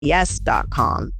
yes.com.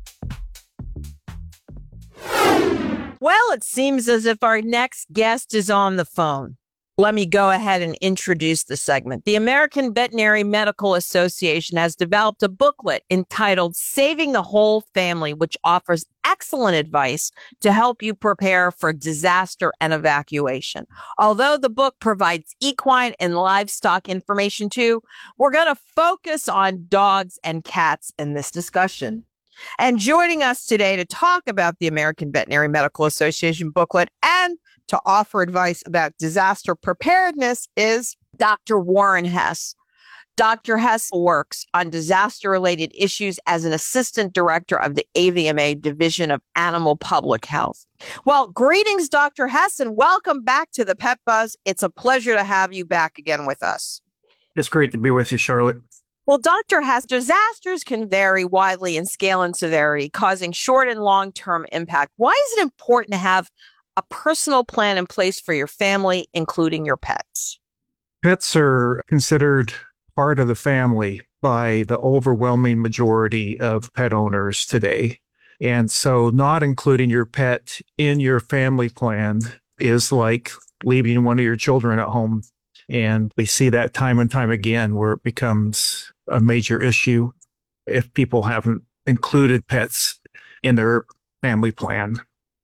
Well, it seems as if our next guest is on the phone. Let me go ahead and introduce the segment. The American Veterinary Medical Association has developed a booklet entitled Saving the Whole Family, which offers excellent advice to help you prepare for disaster and evacuation. Although the book provides equine and livestock information too, we're going to focus on dogs and cats in this discussion. And joining us today to talk about the American Veterinary Medical Association booklet and to offer advice about disaster preparedness is Dr. Warren Hess. Dr. Hess works on disaster-related issues as an assistant director of the AVMA Division of Animal Public Health. Well, greetings, Dr. Hess, and welcome back to the Pet Buzz. It's a pleasure to have you back again with us. It's great to be with you, Charlotte. Well, Dr. Hess, disasters can vary widely in scale and severity, causing short and long-term impact. Why is it important to have a personal plan in place for your family, including your pets? Pets are considered part of the family by the overwhelming majority of pet owners today. And so not including your pet in your family plan is like leaving one of your children at home. And we see that time and time again where it becomes a major issue if people haven't included pets in their family plan.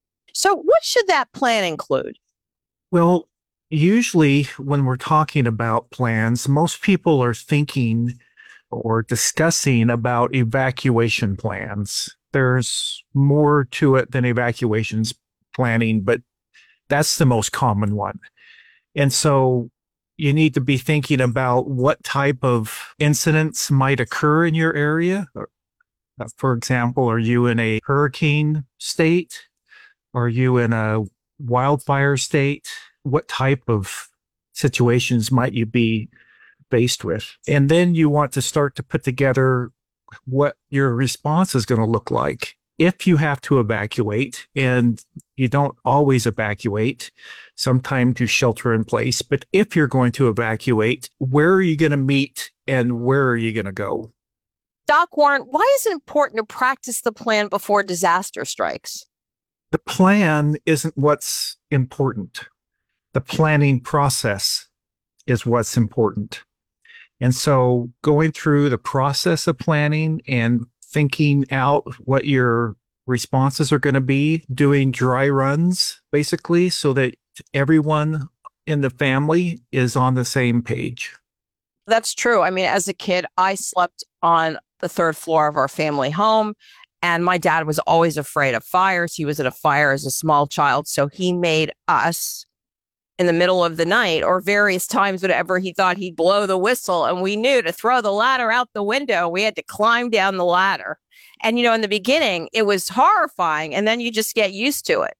So what should that plan include? Well, usually when we're talking about plans, most people are thinking or discussing about evacuation plans. There's more to it than evacuations planning, but that's the most common one. And so you need to be thinking about what type of incidents might occur in your area. For example, are you in a hurricane state? Are you in a wildfire state? What type of situations might you be faced with? And then you want to start to put together what your response is going to look like. If you have to evacuate, and you don't always evacuate, sometimes you shelter in place, but if you're going to evacuate, where are you going to meet and where are you going to go? Doc Warren, why is it important to practice the plan before disaster strikes? The plan isn't what's important. The planning process is what's important. And so going through the process of planning and thinking out what your responses are going to be, doing dry runs, basically, so that everyone in the family is on the same page. That's true. I mean, as a kid, I slept on the third floor of our family home, and my dad was always afraid of fires. He was in a fire as a small child, so he made us in the middle of the night or various times, whenever he thought he'd blow the whistle, and we knew to throw the ladder out the window. We had to climb down the ladder. And, in the beginning, it was horrifying, and then you just get used to it,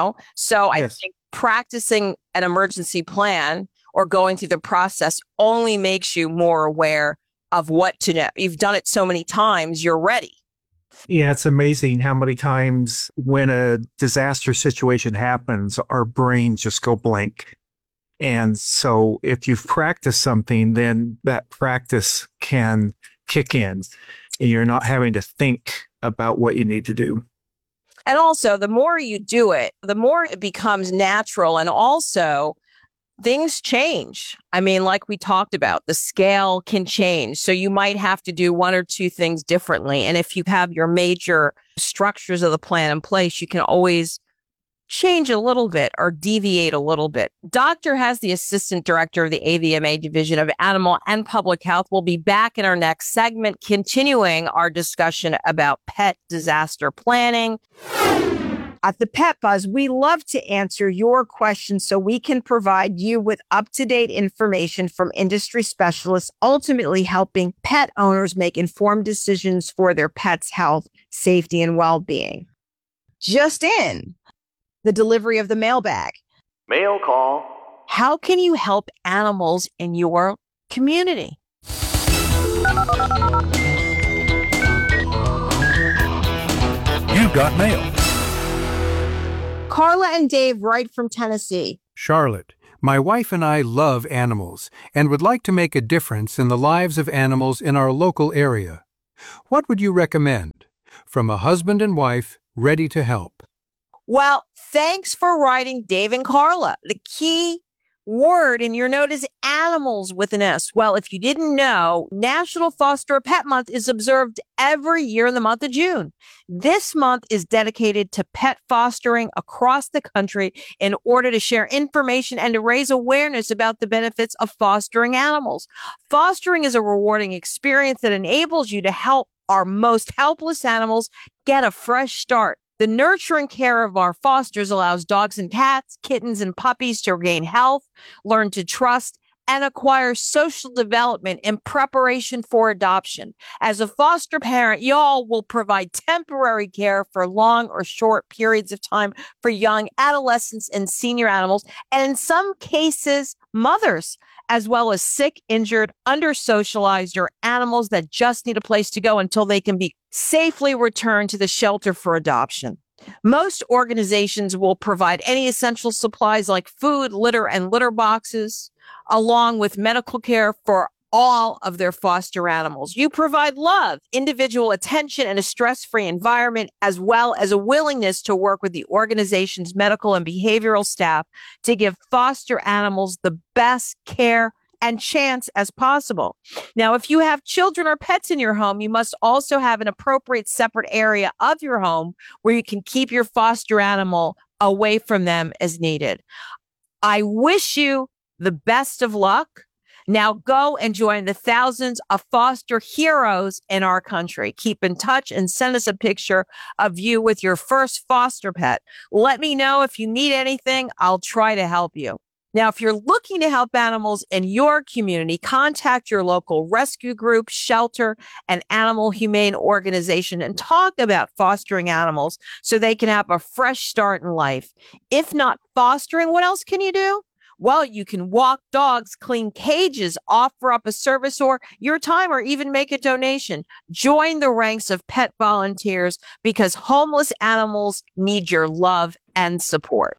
So Yes. I think practicing an emergency plan or going through the process only makes you more aware of what to know. You've done it so many times, you're ready. Yeah, it's amazing how many times when a disaster situation happens, our brains just go blank. And so if you've practiced something, then that practice can kick in and you're not having to think about what you need to do. And also, the more you do it, the more it becomes natural. And also, things change. I mean, like we talked about, the scale can change. So you might have to do one or two things differently. And if you have your major structures of the plan in place, you can always change a little bit or deviate a little bit. Dr. Hess, the assistant director of the AVMA Division of Animal and Public Health, will be back in our next segment, continuing our discussion about pet disaster planning. At the Pet Buzz, we love to answer your questions so we can provide you with up-to-date information from industry specialists, ultimately helping pet owners make informed decisions for their pet's health, safety, and well-being. Just in, the delivery of the mailbag. Mail call. How can you help animals in your community? You've got mail. Carla and Dave write from Tennessee. Charlotte, my wife and I love animals and would like to make a difference in the lives of animals in our local area. What would you recommend from a husband and wife ready to help? Well, thanks for writing, Dave and Carla. The key word in your note is animals with an S. Well, if you didn't know, National Foster a Pet Month is observed every year in the month of June. This month is dedicated to pet fostering across the country in order to share information and to raise awareness about the benefits of fostering animals. Fostering is a rewarding experience that enables you to help our most helpless animals get a fresh start. The nurturing care of our fosters allows dogs and cats, kittens and puppies to regain health, learn to trust, and acquire social development in preparation for adoption. As a foster parent, y'all will provide temporary care for long or short periods of time for young adolescents and senior animals, and in some cases, mothers, as well as sick, injured, under-socialized, or animals that just need a place to go until they can be safely returned to the shelter for adoption. Most organizations will provide any essential supplies like food, litter, and litter boxes, along with medical care for all of their foster animals. You provide love, individual attention, and a stress-free environment, as well as a willingness to work with the organization's medical and behavioral staff to give foster animals the best care and chance as possible. Now, if you have children or pets in your home, you must also have an appropriate separate area of your home where you can keep your foster animal away from them as needed. I wish you the best of luck. Now go and join the thousands of foster heroes in our country. Keep in touch and send us a picture of you with your first foster pet. Let me know if you need anything. I'll try to help you. Now, if you're looking to help animals in your community, contact your local rescue group, shelter, and animal humane organization and talk about fostering animals so they can have a fresh start in life. If not fostering, what else can you do? Well, you can walk dogs, clean cages, offer up a service or your time, or even make a donation. Join the ranks of pet volunteers because homeless animals need your love and support.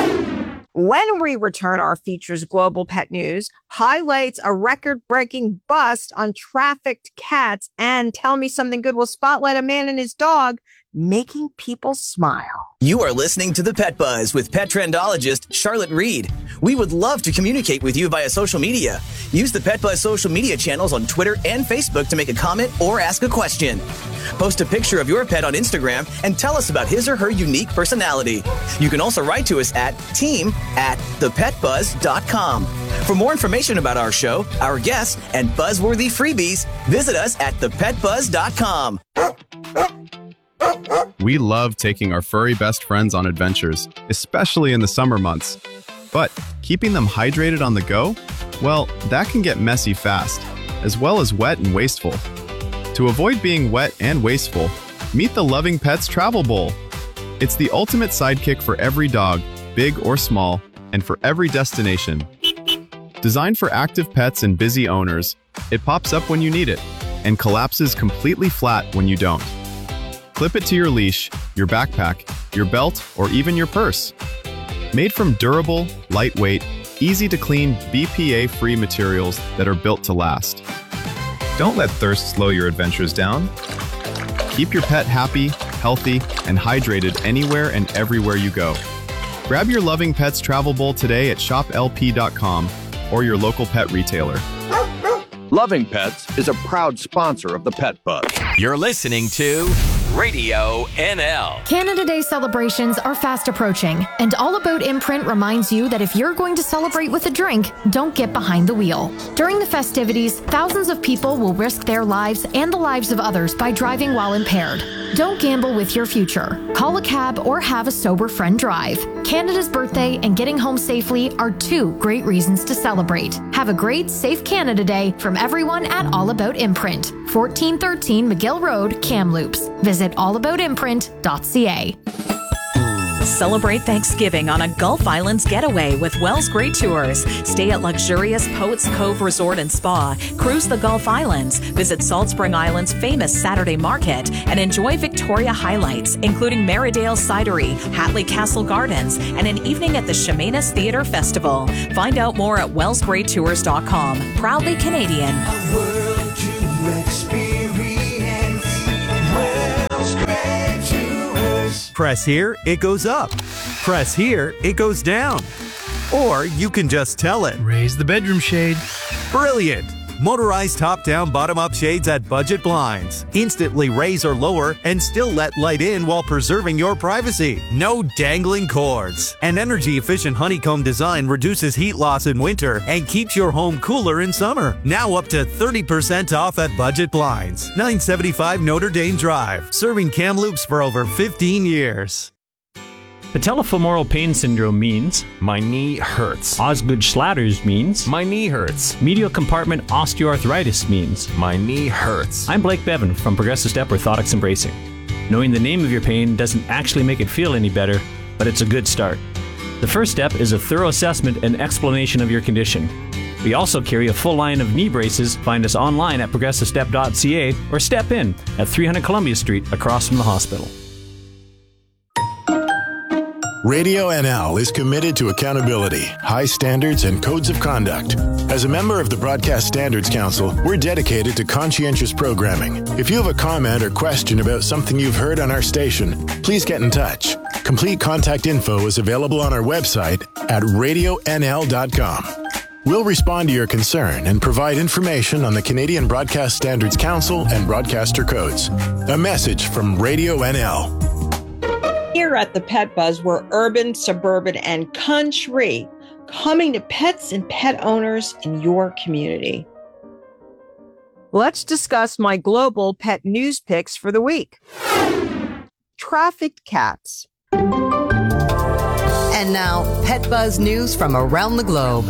When we return, our features Global Pet News highlights a record-breaking bust on trafficked cats, and Tell Me Something Good will spotlight a man and his dog making people smile. You are listening to The Pet Buzz with pet trendologist Charlotte Reed. We would love to communicate with you via social media. Use the Pet Buzz social media channels on Twitter and Facebook to make a comment or ask a question. Post a picture of your pet on Instagram and tell us about his or her unique personality. You can also write to us at team@thepetbuzz.com. For more information about our show, our guests, and buzzworthy freebies, visit us at thepetbuzz.com. We love taking our furry best friends on adventures, especially in the summer months. But keeping them hydrated on the go? Well, that can get messy fast, as well as wet and wasteful. To avoid being wet and wasteful, meet the Loving Pets Travel Bowl. It's the ultimate sidekick for every dog, big or small, and for every destination. Designed for active pets and busy owners, it pops up when you need it and collapses completely flat when you don't. Clip it to your leash, your backpack, your belt, or even your purse. Made from durable, lightweight, easy-to-clean, BPA-free materials that are built to last. Don't let thirst slow your adventures down. Keep your pet happy, healthy, and hydrated anywhere and everywhere you go. Grab your Loving Pets Travel Bowl today at shoplp.com or your local pet retailer. Loving Pets is a proud sponsor of the Pet Buzz. You're listening to Radio NL. Canada Day celebrations are fast approaching, and All About Imprint reminds you that if you're going to celebrate with a drink, don't get behind the wheel. During the festivities, thousands of people will risk their lives and the lives of others by driving while impaired. Don't gamble with your future. Call a cab or have a sober friend drive. Canada's birthday and getting home safely are two great reasons to celebrate. Have a great, safe Canada Day from everyone at All About Imprint. 1413 McGill Road, Kamloops. Visit allaboutimprint.ca. Celebrate Thanksgiving on a Gulf Islands getaway with Wells Great Tours. Stay at luxurious Poets Cove Resort and Spa, cruise the Gulf Islands, visit Salt Spring Island's famous Saturday Market, and enjoy Victoria highlights, including Maridale Cidery, Hatley Castle Gardens, and an evening at the Chemainus Theatre Festival. Find out more at wellsgreattours.com. Proudly Canadian. A world to experience. Press here, it goes up. Press here, it goes down. Or you can just tell it. Raise the bedroom shade. Brilliant! Motorized top-down, bottom-up shades at Budget Blinds. Instantly raise or lower and still let light in while preserving your privacy. No dangling cords. An energy-efficient honeycomb design reduces heat loss in winter and keeps your home cooler in summer. Now up to 30% off at Budget Blinds. 975 Notre Dame Drive. Serving Kamloops for over 15 years. Patellofemoral pain syndrome means my knee hurts. Osgood-Schlatters means my knee hurts. medial compartment osteoarthritis means My knee hurts. I'm Blake Bevan from Progressive Step Orthotics and Bracing. Knowing the name of your pain doesn't actually make it feel any better, but it's a good start. The first step is a thorough assessment and explanation of your condition. We also carry a full line of knee braces. Find us online at progressivestep.ca or step in at 300 Columbia Street across from the hospital. Radio NL is committed to accountability, high standards, and codes of conduct. As a member of the Broadcast Standards Council, we're dedicated to conscientious programming. If you have a comment or question about something you've heard on our station, please get in touch. Complete contact info is available on our website at radionl.com. We'll respond to your concern and provide information on the Canadian Broadcast Standards Council and broadcaster codes. A message from Radio NL. Here at the Pet Buzz, we're urban, suburban, and country, coming to pets and pet owners in your community. Let's discuss my global pet news picks for the week. Trafficked cats. And now, Pet Buzz news from around the globe.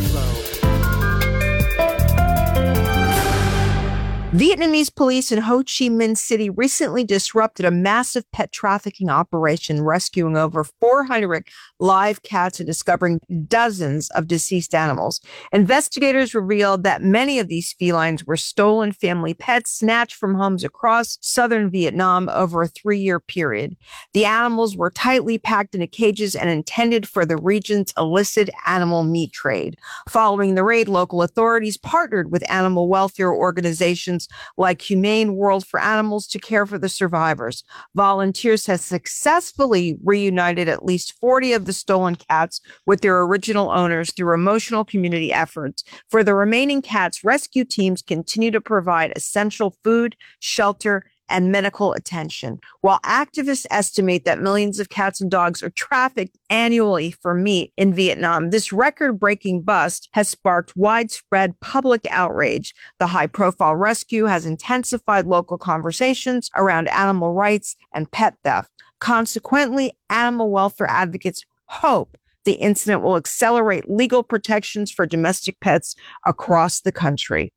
Vietnamese police in Ho Chi Minh City recently disrupted a massive pet trafficking operation, rescuing over 400 live cats and discovering dozens of deceased animals. Investigators revealed that many of these felines were stolen family pets snatched from homes across southern Vietnam over a 3-year period. The animals were tightly packed into cages and intended for the region's illicit animal meat trade. Following the raid, local authorities partnered with animal welfare organizations like Humane World for Animals to care for the survivors. Volunteers have successfully reunited at least 40 of the stolen cats with their original owners through emotional community efforts. For the remaining cats, rescue teams continue to provide essential food, shelter, and medical attention. While activists estimate that millions of cats and dogs are trafficked annually for meat in Vietnam, this record-breaking bust has sparked widespread public outrage. The high-profile rescue has intensified local conversations around animal rights and pet theft. Consequently, animal welfare advocates hope the incident will accelerate legal protections for domestic pets across the country.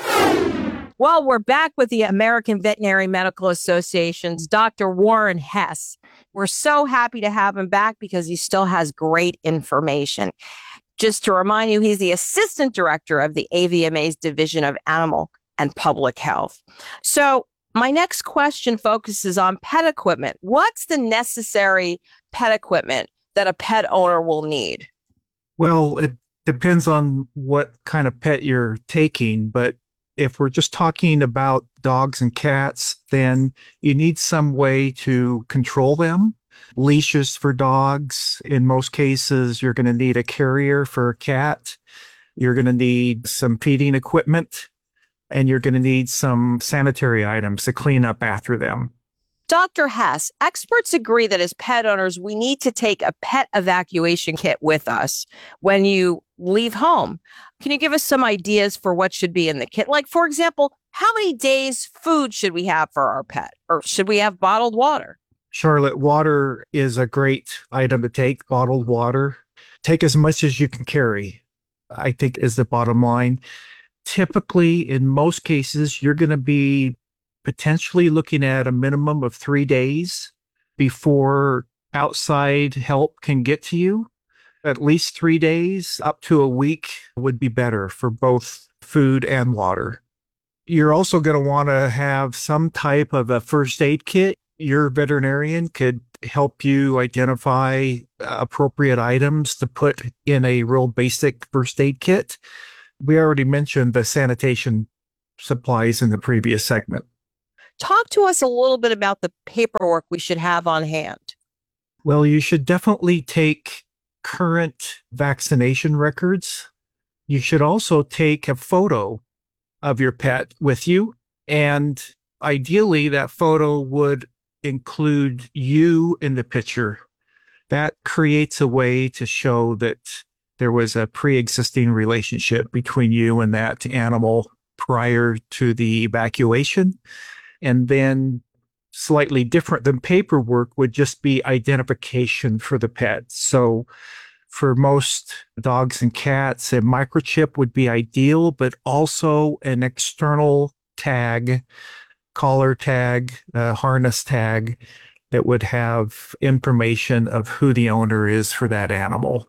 Well, we're back with the American Veterinary Medical Association's Dr. Warren Hess. We're so happy to have him back because he still has great information. Just to remind you, he's the Assistant Director of the AVMA's Division of Animal and Public Health. So my next question focuses on pet equipment. What's the necessary pet equipment that a pet owner will need? Well, it depends on what kind of pet you're taking, but if we're just talking about dogs and cats, then you need some way to control them. Leashes for dogs. In most cases, you're going to need a carrier for a cat. You're going to need some feeding equipment, and you're going to need some sanitary items to clean up after them. Dr. Hess, experts agree that as pet owners, we need to take a pet evacuation kit with us when you leave home. Can you give us some ideas for what should be in the kit? Like, for example, how many days food should we have for our pet? Or should we have bottled water? Charlotte, water is a great item to take, bottled water. Take as much as you can carry, I think is the bottom line. Typically, in most cases, you're going to be potentially looking at a minimum of 3 days before outside help can get to you. At least 3 days, up to a week would be better for both food and water. You're also going to want to have some type of a first aid kit. Your veterinarian could help you identify appropriate items to put in a real basic first aid kit. We already mentioned the sanitation supplies in the previous segment. Talk to us a little bit about the paperwork we should have on hand. Well, you should definitely take current vaccination records. You should also take a photo of your pet with you. And ideally, that photo would include you in the picture. That creates a way to show that there was a pre-existing relationship between you and that animal prior to the evacuation. And then slightly different than paperwork would just be identification for the pet. So for most dogs and cats, a microchip would be ideal, but also an external tag, collar tag, harness tag that would have information of who the owner is for that animal.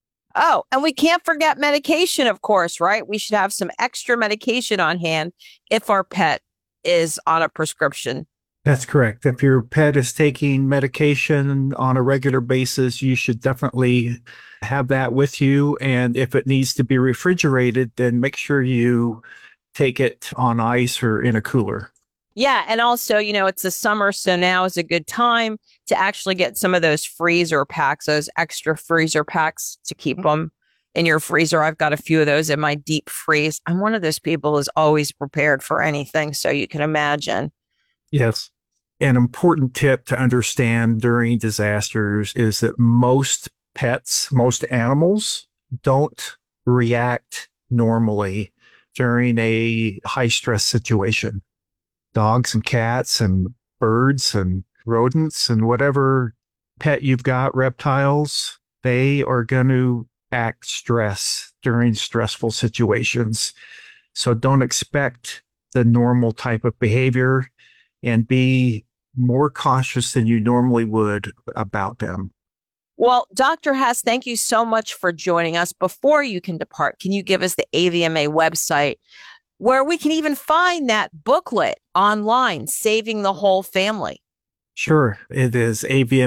Oh, and we can't forget medication, of course, right? We should have some extra medication on hand if our pet is on a prescription. That's correct. If your pet is taking medication on a regular basis, you should definitely have that with you. And if it needs to be refrigerated, then make sure you take it on ice or in a cooler. Yeah. And also, it's the summer. So now is a good time to actually get some of those freezer packs, those extra freezer packs to keep them in your freezer. I've got a few of those in my deep freeze. I'm one of those people who's always prepared for anything. So you can imagine. Yes. An important tip to understand during disasters is that most pets, most animals don't react normally during a high stress situation. Dogs and cats and birds and rodents and whatever pet you've got, reptiles, they are going to act stress during stressful situations. So don't expect the normal type of behavior and be more cautious than you normally would about them. Well, Dr. Hess, thank you so much for joining us. Before you can depart, can you give us the AVMA website where we can even find that booklet online, Saving the Whole Family? Sure. It is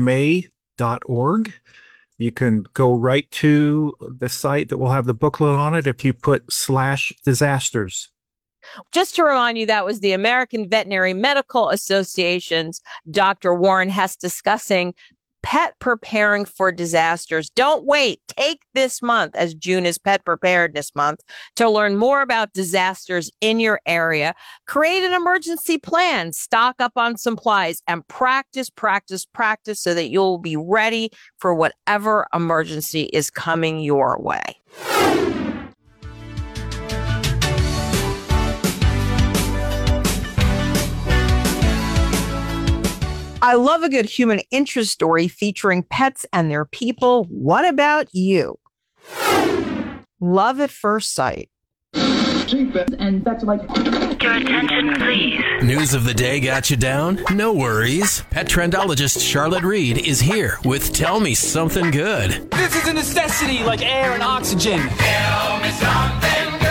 avma.org. You can go right to the site that will have the booklet on it if you put /disasters. Just to remind you, that was the American Veterinary Medical Association's Dr. Warren Hess discussing pet preparing for disasters. Don't wait. Take this month, as June is Pet Preparedness Month, to learn more about disasters in your area. Create an emergency plan, stock up on supplies, and practice so that you'll be ready for whatever emergency is coming your way. I love a good human interest story featuring pets and their people. What about you? Love at first sight. And that's like, your attention, please. News of the day got you down? No worries. Pet trendologist Charlotte Reed is here with Tell Me Something Good. This is a necessity like air and oxygen. Tell me something good.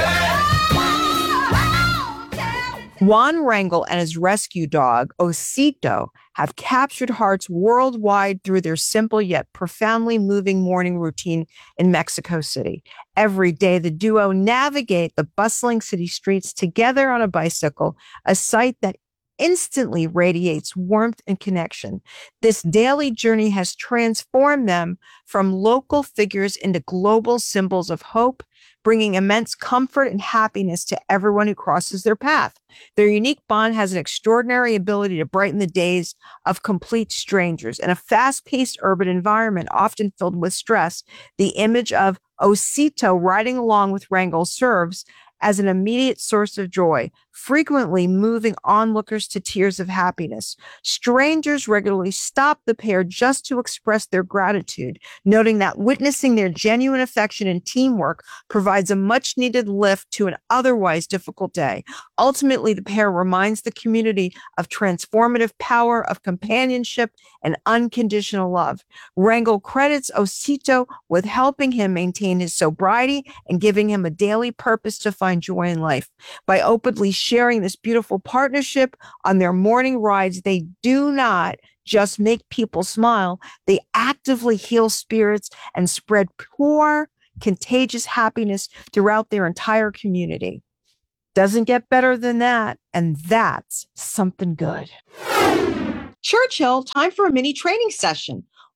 Juan Rangel and his rescue dog, Osito, have captured hearts worldwide through their simple yet profoundly moving morning routine in Mexico City. Every day, the duo navigate the bustling city streets together on a bicycle, a sight that instantly radiates warmth and connection. This daily journey has transformed them from local figures into global symbols of hope, bringing immense comfort and happiness to everyone who crosses their path. Their unique bond has an extraordinary ability to brighten the days of complete strangers. In a fast-paced urban environment, often filled with stress, the image of Osito riding along with Rangel serves as an immediate source of joy, frequently moving onlookers to tears of happiness. Strangers regularly stop the pair just to express their gratitude, noting that witnessing their genuine affection and teamwork provides a much-needed lift to an otherwise difficult day. Ultimately, the pair reminds the community of transformative power of companionship and unconditional love. Rangel credits Osito with helping him maintain his sobriety and giving him a daily purpose to find joy in life. By openly sharing this beautiful partnership on their morning rides, they do not just make people smile, they actively heal spirits and spread pure, contagious happiness throughout their entire community. Doesn't get better than that, and that's something good. Churchill, time for a mini training session.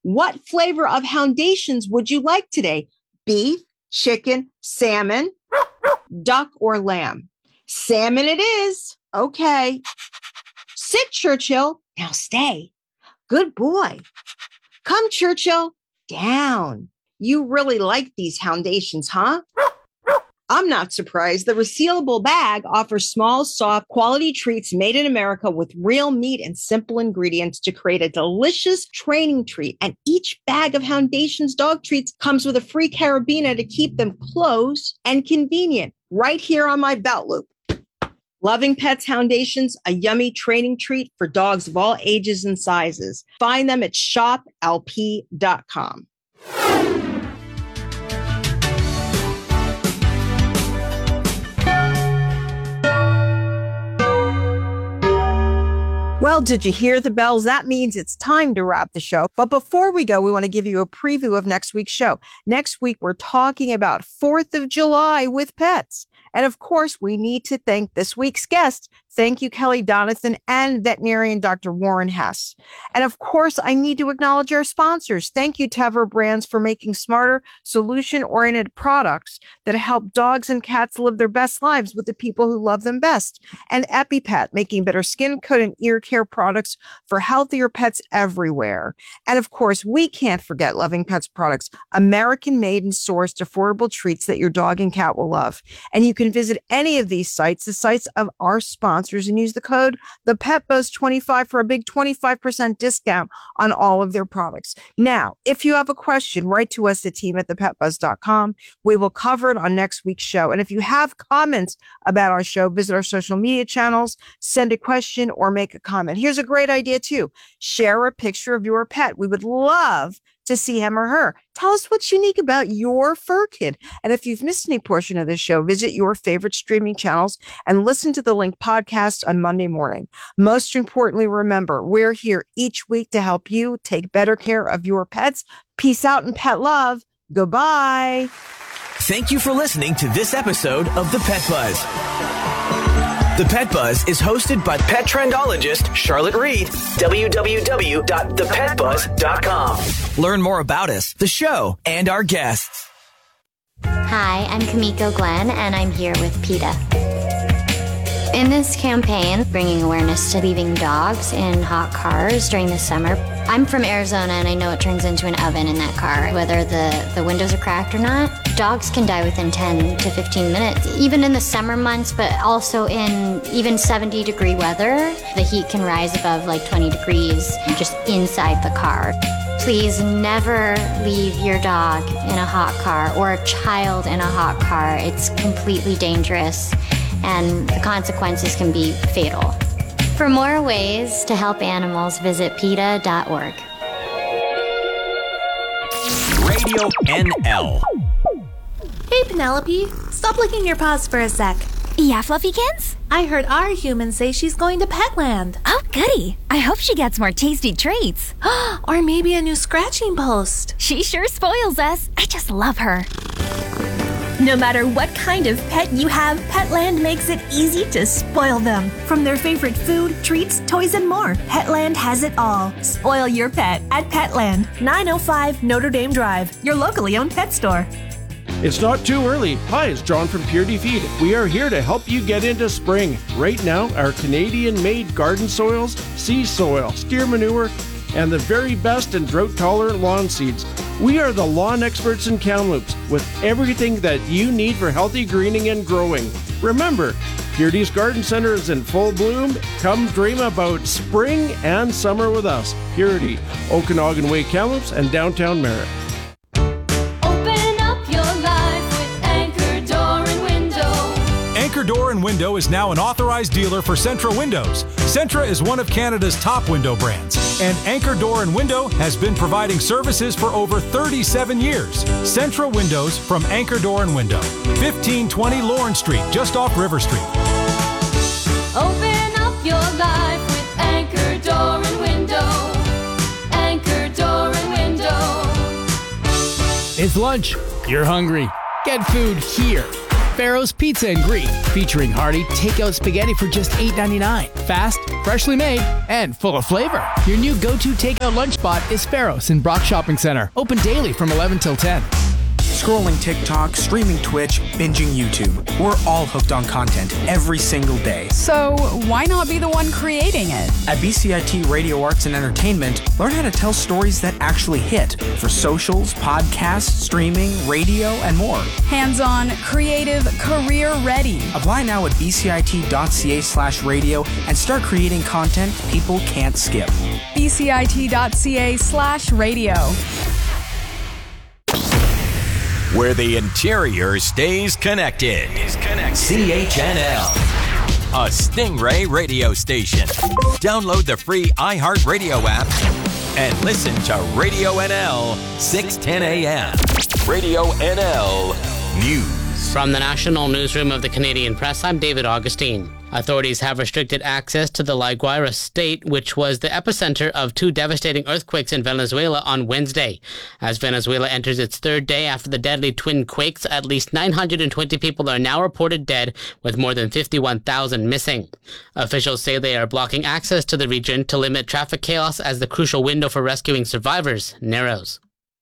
What flavor of Houndations would you like today? Beef, chicken, salmon, duck, or lamb? Salmon it is. Okay. Sit, Churchill. Now stay. Good boy. Come, Churchill. Down. You really like these Houndations, huh? I'm not surprised. The resealable bag offers small, soft, quality treats made in America with real meat and simple ingredients to create a delicious training treat. And each bag of Houndations dog treats comes with a free carabiner to keep them close and convenient right here on my belt loop. Loving Pets Houndations, a yummy training treat for dogs of all ages and sizes. Find them at shoplp.com. Well, did you hear the bells? That means it's time to wrap the show. But before we go, we want to give you a preview of next week's show. Next week, we're talking about 4th of July with pets. And of course, we need to thank this week's guest. Thank you, Kelly Donathan and veterinarian Dr. Warren Hess. And of course, I need to acknowledge our sponsors. Thank you, Tevra Brands, for making smarter, solution-oriented products that help dogs and cats live their best lives with the people who love them best. And EpiPet, making better skin, coat, and ear care products for healthier pets everywhere. And of course, we can't forget Loving Pets products, American-made and sourced affordable treats that your dog and cat will love. And you can visit any of these sites, the sites of our sponsors, and use the code ThePetBuzz25 for a big 25% discount on all of their products. Now, if you have a question, write to us at team@thepetbuzz.com. We will cover it on next week's show. And if you have comments about our show, visit our social media channels, send a question, or make a comment. Here's a great idea too. Share a picture of your pet. We would love to see him or her. Tell us what's unique about your fur kid. And if you've missed any portion of this show, visit your favorite streaming channels and listen to the Link podcast on Monday morning. Most importantly, remember, we're here each week to help you take better care of your pets. Peace out and pet love. Goodbye. Thank you for listening to this episode of The Pet Buzz. The Pet Buzz is hosted by pet trendologist Charlotte Reed. www.thepetbuzz.com. Learn more about us, the show, and our guests. Hi, I'm Kamiko Glenn, and I'm here with PETA. In this campaign, bringing awareness to leaving dogs in hot cars during the summer. I'm from Arizona, and I know it turns into an oven in that car, whether the windows are cracked or not. Dogs can die within 10 to 15 minutes, even in the summer months, but also in even 70-degree weather. The heat can rise above like 20 degrees just inside the car. Please never leave your dog in a hot car or a child in a hot car. It's completely dangerous, and the consequences can be fatal. For more ways to help animals, visit PETA.org. Radio NL. Hey, Penelope. Stop licking your paws for a sec. Yeah, Fluffykins? I heard our human say she's going to Petland. Oh, goody. I hope she gets more tasty treats. Or maybe a new scratching post. She sure spoils us. I just love her. No matter what kind of pet you have, Petland makes it easy to spoil them. From their favorite food, treats, toys, and more, Petland has it all. Spoil your pet at Petland, 905 Notre Dame Drive, your locally owned pet store. It's not too early. Hi, it's John from Purity Feed. We are here to help you get into spring. Right now, our Canadian-made garden soils, sea soil, steer manure, and the very best in drought-tolerant lawn seeds. We are the lawn experts in Kamloops with everything that you need for healthy greening and growing. Remember, Purity's Garden Center is in full bloom. Come dream about spring and summer with us. Purity, Okanagan Way, Kamloops, and downtown Merritt. Anchor Door and Window is now an authorized dealer for Centra Windows. Centra is one of Canada's top window brands, and Anchor Door and Window has been providing services for over 37 years. Centra Windows from Anchor Door and Window, 1520 Lawrence Street, just off River Street. Open up your life with Anchor Door and Window. Anchor Door and Window. It's lunch. You're hungry. Get food here. Sparrow's Pizza and Greek, featuring hearty takeout spaghetti for just $8.99. Fast, freshly made, and full of flavor. Your new go-to takeout lunch spot is Sparrow's in Brock Shopping Center. Open daily from 11 till 10. Scrolling TikTok, streaming Twitch, binging YouTube. We're all hooked on content every single day. So why not be the one creating it? At BCIT Radio Arts and Entertainment, learn how to tell stories that actually hit for socials, podcasts, streaming, radio, and more. Hands-on, creative, career-ready. Apply now at bcit.ca/radio and start creating content people can't skip. bcit.ca/radio. Where the interior stays connected. CHNL, a Stingray radio station. Download the free iHeartRadio app and listen to Radio NL 610 AM. Radio NL News. From the National Newsroom of the Canadian Press, I'm David Augustine. Authorities have restricted access to the La Guaira state, which was the epicenter of 2 devastating earthquakes in Venezuela on Wednesday. As Venezuela enters its 3rd day after the deadly twin quakes, at least 920 people are now reported dead, with more than 51,000 missing. Officials say they are blocking access to the region to limit traffic chaos as the crucial window for rescuing survivors narrows.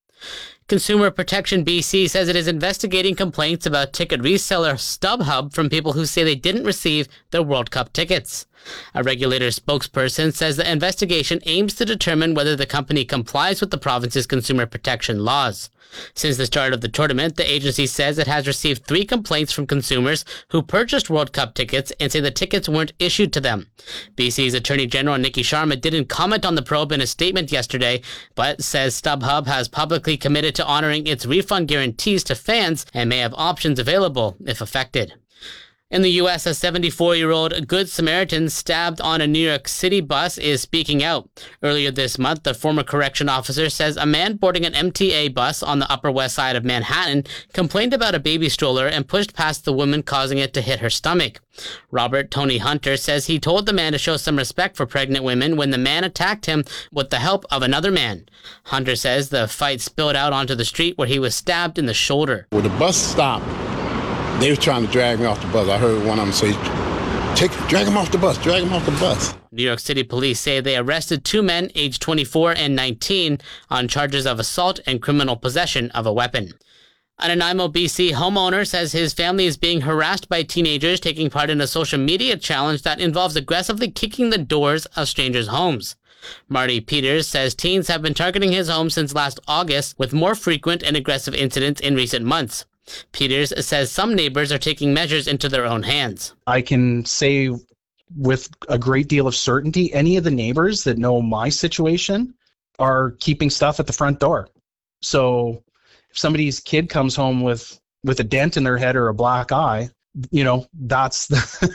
Consumer Protection BC says it is investigating complaints about ticket reseller StubHub from people who say they didn't receive their World Cup tickets. A regulator spokesperson says the investigation aims to determine whether the company complies with the province's consumer protection laws. Since the start of the tournament, the agency says it has received 3 complaints from consumers who purchased World Cup tickets and say the tickets weren't issued to them. BC's Attorney General Nikki Sharma didn't comment on the probe in a statement yesterday, but says StubHub has publicly committed to honoring its refund guarantees to fans and may have options available if affected. In the U.S., a 74-year-old Good Samaritan stabbed on a New York City bus is speaking out. Earlier this month, the former correction officer says a man boarding an MTA bus on the Upper West Side of Manhattan complained about a baby stroller and pushed past the woman, causing it to hit her stomach. Robert Tony Hunter says he told the man to show some respect for pregnant women when the man attacked him with the help of another man. Hunter says the fight spilled out onto the street where he was stabbed in the shoulder. When the bus stopped, they were trying to drag me off the bus. I heard one of them say, drag him off the bus, drag him off the bus. New York City police say they arrested 2 men aged 24 and 19 on charges of assault and criminal possession of a weapon. An Nanaimo, BC homeowner says his family is being harassed by teenagers taking part in a social media challenge that involves aggressively kicking the doors of strangers' homes. Marty Peters says teens have been targeting his home since last August, with more frequent and aggressive incidents in recent months. Peters says some neighbors are taking measures into their own hands. I can say with a great deal of certainty, any of the neighbors that know my situation are keeping stuff at the front door. So if somebody's kid comes home with a dent in their head or a black eye, that's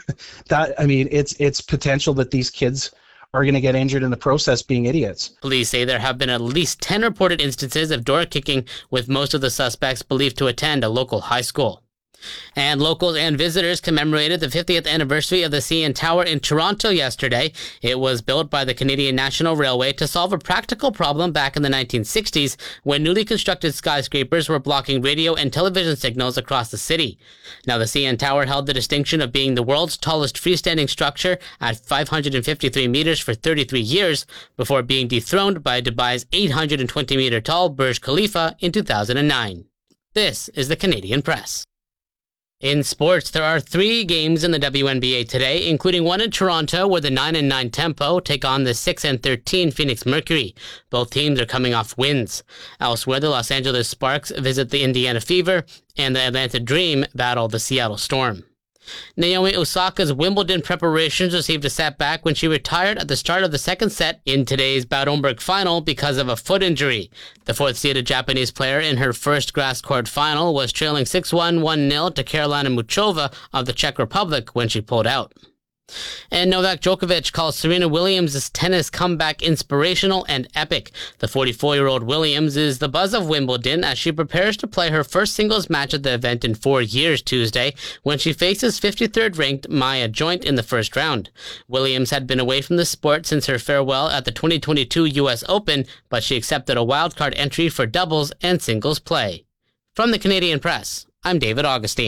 it's potential that these kids are going to get injured in the process being idiots. Police say there have been at least 10 reported instances of door kicking, with most of the suspects believed to attend a local high school. And locals and visitors commemorated the 50th anniversary of the CN Tower in Toronto yesterday. It was built by the Canadian National Railway to solve a practical problem back in the 1960s when newly constructed skyscrapers were blocking radio and television signals across the city. Now, the CN Tower held the distinction of being the world's tallest freestanding structure at 553 meters for 33 years before being dethroned by Dubai's 820-meter tall Burj Khalifa in 2009. This is the Canadian Press. In sports, there are 3 games in the WNBA today, including one in Toronto where the 9-9 Tempo take on the 6-13 Phoenix Mercury. Both teams are coming off wins. Elsewhere, the Los Angeles Sparks visit the Indiana Fever, and the Atlanta Dream battle the Seattle Storm. Naomi Osaka's Wimbledon preparations received a setback when she retired at the start of the second set in today's Bad-Homburg final because of a foot injury. The 4th-seeded Japanese player in her first grass court final was trailing 6-1, 1-0 to Karolina Muchova of the Czech Republic when she pulled out. And Novak Djokovic calls Serena Williams' tennis comeback inspirational and epic. The 44-year-old Williams is the buzz of Wimbledon as she prepares to play her first singles match at the event in 4 years Tuesday when she faces 53rd-ranked Maya Joint in the first round. Williams had been away from the sport since her farewell at the 2022 U.S. Open, but she accepted a wildcard entry for doubles and singles play. From the Canadian Press, I'm David Augustine.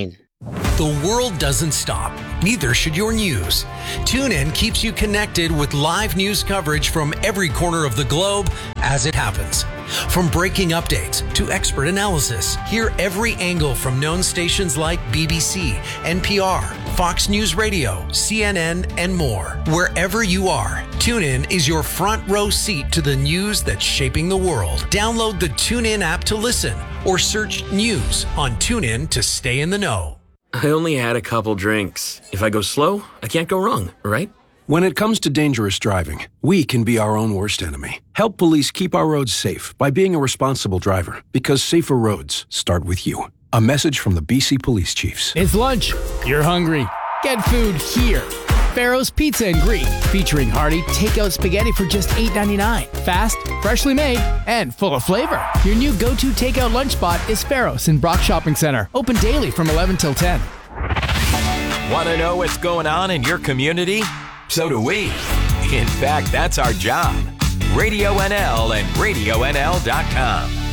The world doesn't stop. Neither should your news. TuneIn keeps you connected with live news coverage from every corner of the globe as it happens. From breaking updates to expert analysis, hear every angle from known stations like BBC, NPR, Fox News Radio, CNN, and more. Wherever you are, TuneIn is your front row seat to the news that's shaping the world. Download the TuneIn app to listen or search news on TuneIn to stay in the know. I only had a couple drinks. If I go slow, I can't go wrong, right? When it comes to dangerous driving, we can be our own worst enemy. Help police keep our roads safe by being a responsible driver, because safer roads start with you. A message from the BC Police Chiefs. It's lunch. You're hungry. Get food here. Pharaoh's Pizza and Greek, featuring hearty takeout spaghetti for just $8.99. Fast, freshly made, and full of flavor. Your new go-to takeout lunch spot is Pharaoh's in Brock Shopping Center. Open daily from 11 till 10. Want to know what's going on in your community? So do we. In fact, that's our job. Radio NL and RadioNL.com.